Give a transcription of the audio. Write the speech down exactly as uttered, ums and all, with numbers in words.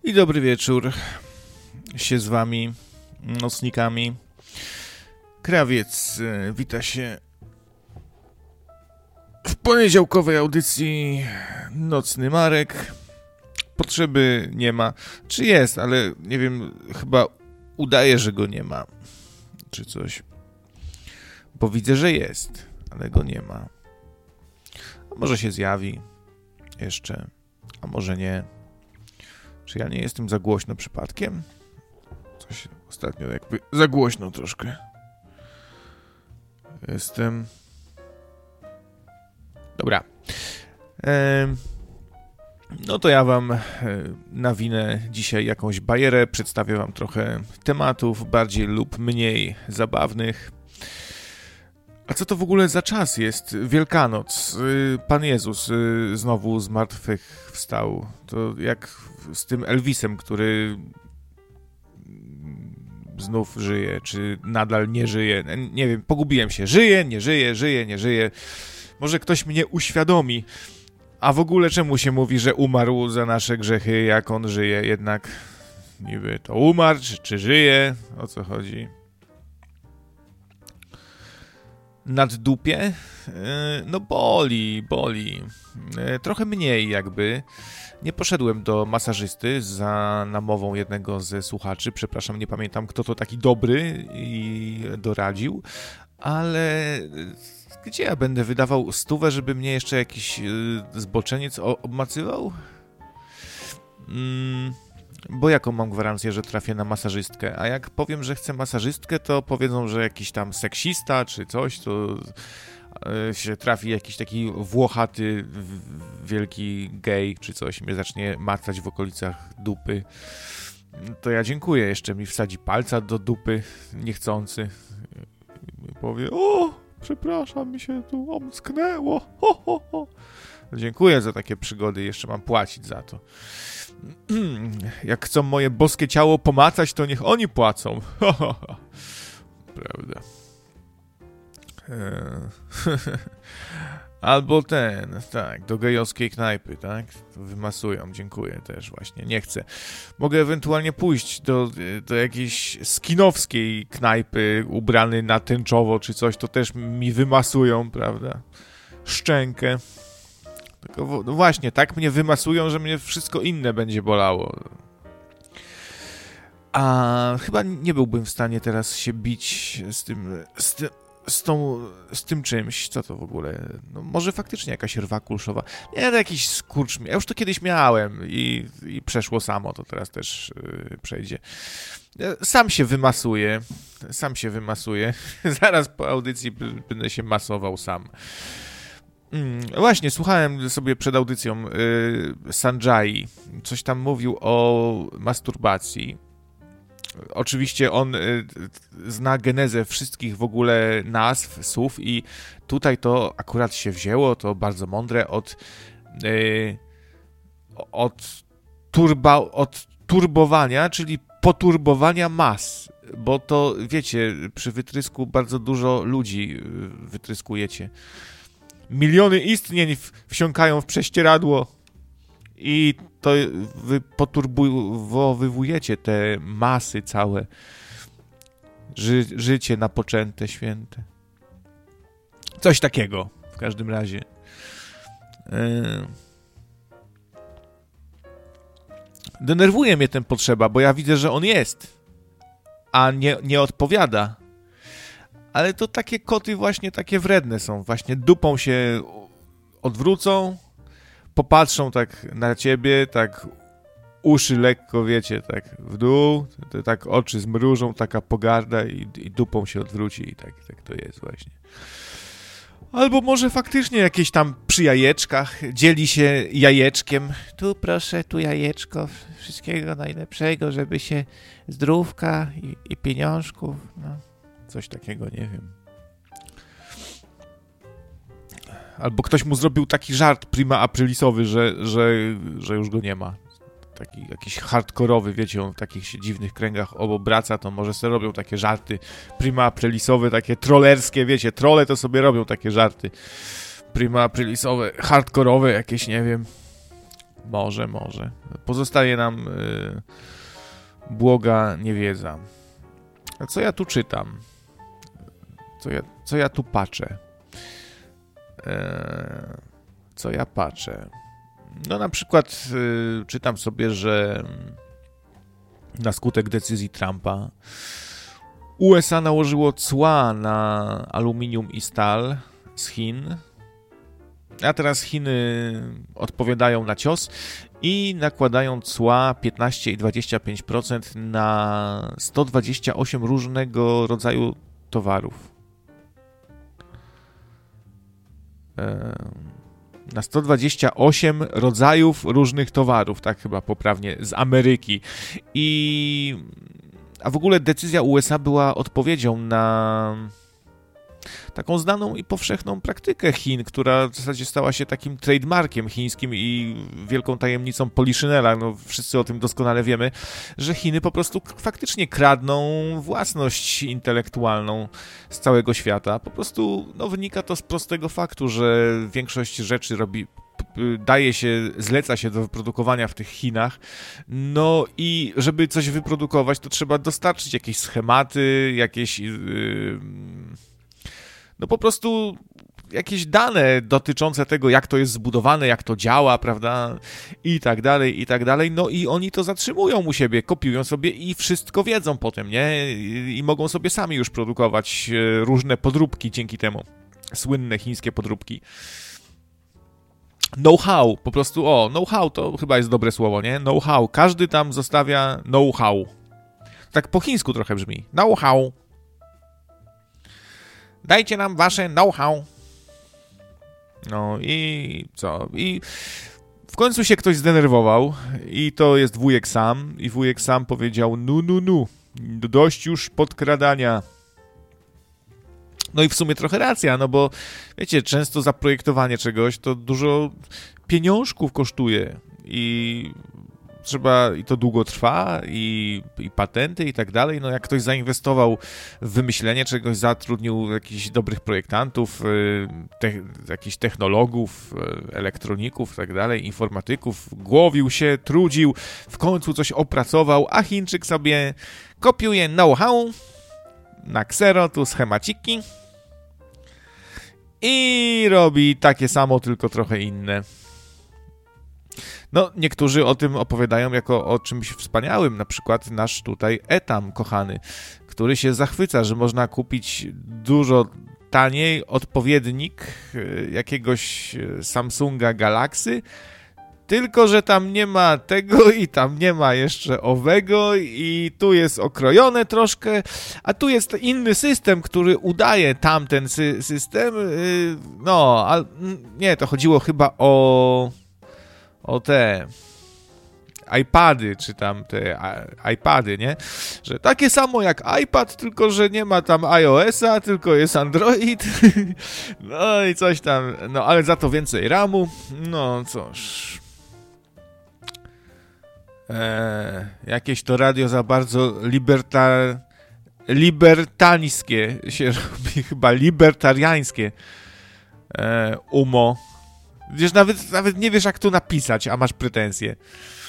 I dobry wieczór się z wami, nocnikami. Krawiec wita się w poniedziałkowej audycji Nocny Marek. Potrzeby nie ma. Czy jest, ale nie wiem, chyba udaje, że go nie ma. Czy coś. Bo widzę, że jest, ale go nie ma. A może się zjawi jeszcze, a może nie. Czy ja nie jestem za głośno przypadkiem? Coś ostatnio jakby za głośno troszkę. Jestem... Dobra. Ehm, no to ja wam nawinę dzisiaj jakąś bajerę. Przedstawię wam trochę tematów, bardziej lub mniej zabawnych. A co to w ogóle za czas jest? Wielkanoc. Pan Jezus znowu z martwych wstał. To jak z tym Elvisem, który znów żyje, czy nadal nie żyje. Nie wiem, pogubiłem się. Żyje, nie żyje, żyje, nie żyje. Może ktoś mnie uświadomi. A w ogóle czemu się mówi, że umarł za nasze grzechy, jak on żyje? Jednak niby to umarł, czy, czy żyje? O co chodzi? Naddupie? No boli, boli. Trochę mniej jakby. Nie poszedłem do masażysty za namową jednego ze słuchaczy. Przepraszam, nie pamiętam, kto to taki dobry i doradził. Ale gdzie ja będę wydawał stówę, żeby mnie jeszcze jakiś zboczeniec obmacywał? Mm... Bo jaką mam gwarancję, że trafię na masażystkę? A jak powiem, że chcę masażystkę, to powiedzą, że jakiś tam seksista czy coś, to się trafi jakiś taki włochaty, wielki gej czy coś, mnie zacznie macać w okolicach dupy. To ja dziękuję, jeszcze mi wsadzi palca do dupy niechcący. I powie, o, przepraszam, mi się tu omsknęło. Ho, ho, ho. Dziękuję za takie przygody, jeszcze mam płacić za to. Jak chcą moje boskie ciało pomacać, to niech oni płacą. Prawda. Albo ten, tak, do gejowskiej knajpy, tak? To wymasują, dziękuję też właśnie, nie chcę. Mogę ewentualnie pójść do, do jakiejś skinowskiej knajpy, ubrany na tęczowo czy coś, to też mi wymasują, prawda? Szczękę. Tylko no właśnie, tak mnie wymasują, że mnie wszystko inne będzie bolało. A chyba nie byłbym w stanie teraz się bić z tym, z, ty, z, tą, z tym czymś. Co to w ogóle? No może faktycznie jakaś rwa kulszowa. Nie, to jakiś skurcz. Ja już to kiedyś miałem i, i przeszło samo, to teraz też yy, przejdzie. Sam się wymasuję. Sam się wymasuję. Zaraz po audycji będę się masował sam. Mm, właśnie, słuchałem sobie przed audycją y, Sanjai, coś tam mówił o masturbacji. Oczywiście on y, zna genezę wszystkich w ogóle nazw, słów i tutaj to akurat się wzięło, to bardzo mądre, od, y, od, turba, od turbowania, czyli poturbowania mas, bo to wiecie, przy wytrysku bardzo dużo ludzi wytryskujecie. Miliony istnień wsiąkają w prześcieradło i to wy poturbowujecie te masy całe. Ży życie napoczęte, święte. Coś takiego w każdym razie. Yy. Denerwuje mnie ten potrzeba, bo ja widzę, że on jest, a nie, nie odpowiada. Ale to takie koty właśnie takie wredne są. Właśnie dupą się odwrócą, popatrzą tak na ciebie, tak uszy lekko, wiecie, tak w dół, to tak oczy zmrużą, taka pogarda i, i dupą się odwróci i tak, tak to jest właśnie. Albo może faktycznie jakieś tam przy jajeczkach dzieli się jajeczkiem. Tu proszę, tu jajeczko, wszystkiego najlepszego, żeby się zdrówka i, i pieniążków, no. Coś takiego, nie wiem. Albo ktoś mu zrobił taki żart prima aprilisowy, że, że, że już go nie ma. Taki jakiś hardkorowy, wiecie, on w takich się dziwnych kręgach obraca, to może sobie robią takie żarty prima aprilisowe, takie trollerskie, wiecie, trolle to sobie robią takie żarty prima aprilisowe, hardkorowe jakieś, nie wiem. Może, może. Pozostaje nam y, błoga niewiedza. A co ja tu czytam? Co ja, co ja tu patrzę? E, co ja patrzę? No na przykład y, czytam sobie, że na skutek decyzji Trumpa U S A nałożyło cła na aluminium i stal z Chin, a teraz Chiny odpowiadają na cios i nakładają cła piętnaście i dwadzieścia pięć procent na sto dwadzieścia osiem różnego rodzaju towarów. Na sto dwadzieścia osiem rodzajów różnych towarów, tak chyba poprawnie, z Ameryki. I a w ogóle decyzja U S A była odpowiedzią na taką znaną i powszechną praktykę Chin, która w zasadzie stała się takim trademarkiem chińskim i wielką tajemnicą Poliszynela. No, wszyscy o tym doskonale wiemy, że Chiny po prostu faktycznie kradną własność intelektualną z całego świata. Po prostu no, wynika to z prostego faktu, że większość rzeczy robi daje się, zleca się do wyprodukowania w tych Chinach, no i żeby coś wyprodukować, to trzeba dostarczyć jakieś schematy, jakieś yy, no po prostu jakieś dane dotyczące tego, jak to jest zbudowane, jak to działa, prawda, i tak dalej, i tak dalej, no i oni to zatrzymują u siebie, kopiują sobie i wszystko wiedzą potem, nie, i, i mogą sobie sami już produkować różne podróbki dzięki temu, słynne chińskie podróbki. Know-how, po prostu, o, know-how to chyba jest dobre słowo, nie? Know-how, każdy tam zostawia know-how. Tak po chińsku trochę brzmi. Know-how. Dajcie nam wasze know-how. No i co? I w końcu się ktoś zdenerwował i to jest wujek Sam i wujek Sam powiedział nu, nu, nu, dość już podkradania. No i w sumie trochę racja, no bo wiecie, często zaprojektowanie czegoś to dużo pieniążków kosztuje i trzeba, i to długo trwa, i, i patenty i tak dalej. No jak ktoś zainwestował w wymyślenie czegoś, zatrudnił jakichś dobrych projektantów, te, jakichś technologów, elektroników i tak dalej, informatyków, głowił się, trudził, w końcu coś opracował, a Chińczyk sobie kopiuje know-how na ksero, tu schemaciki i robi takie samo, tylko trochę inne. No, niektórzy o tym opowiadają jako o czymś wspaniałym, na przykład nasz tutaj Etam kochany, który się zachwyca, że można kupić dużo taniej odpowiednik jakiegoś Samsunga Galaxy, tylko że tam nie ma tego i tam nie ma jeszcze owego i tu jest okrojone troszkę, a tu jest inny system, który udaje tamten sy- system. No, ale nie, to chodziło chyba o o te iPady, czy tam te iPady, nie? Że takie samo jak iPad, tylko że nie ma tam iOS-a, tylko jest Android. No i coś tam, no ale za to więcej ramu. No cóż. Eee, jakieś to radio za bardzo libertar... libertańskie się robi, chyba libertariańskie. Eee, umo. Wiesz, nawet, nawet nie wiesz, jak to napisać, a masz pretensje.